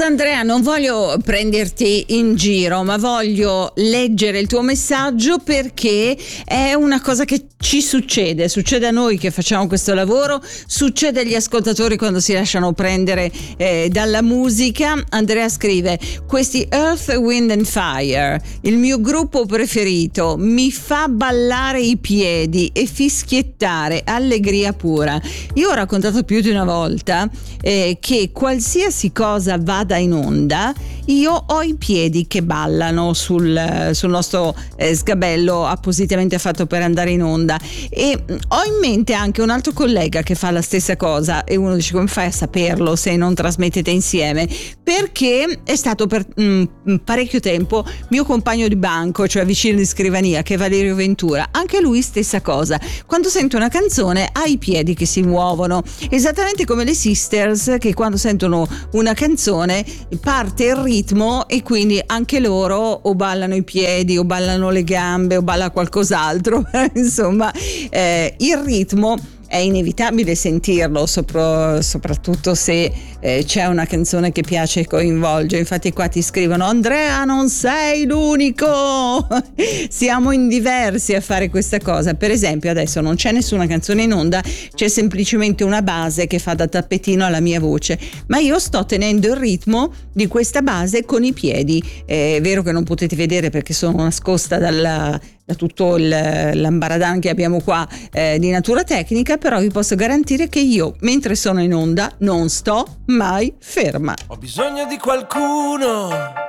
Scusa Andrea, non voglio prenderti in giro, ma voglio leggere il tuo messaggio perché è una cosa che ci succede a noi che facciamo questo lavoro, succede agli ascoltatori quando si lasciano prendere dalla musica. Andrea scrive: questi Earth, Wind and Fire, il mio gruppo preferito, mi fa ballare i piedi e fischiettare, allegria pura. Io ho raccontato più di una volta che qualsiasi cosa vada in onda, io ho i piedi che ballano sul nostro sgabello appositamente fatto per andare in onda, e ho in mente anche un altro collega che fa la stessa cosa, e uno dice: come fai a saperlo se non trasmettete insieme? Perché è stato per parecchio tempo mio compagno di banco, cioè vicino di scrivania, che è Valerio Ventura. Anche lui stessa cosa, quando sente una canzone ha i piedi che si muovono, esattamente come le Sisters, che quando sentono una canzone parte il ritmo e quindi anche loro o ballano i piedi o ballano le gambe o balla qualcos'altro. Insomma, il ritmo è inevitabile sentirlo, soprattutto se c'è una canzone che piace e coinvolge. Infatti qua ti scrivono: Andrea, non sei l'unico, siamo in diversi a fare questa cosa. Per esempio adesso non c'è nessuna canzone in onda, c'è semplicemente una base che fa da tappetino alla mia voce, ma io sto tenendo il ritmo di questa base con i piedi. È vero che non potete vedere perché sono nascosta da tutto l'ambaradan che abbiamo qua di natura tecnica, però vi posso garantire che io, mentre sono in onda, non sto mai ferma. Ho bisogno di qualcuno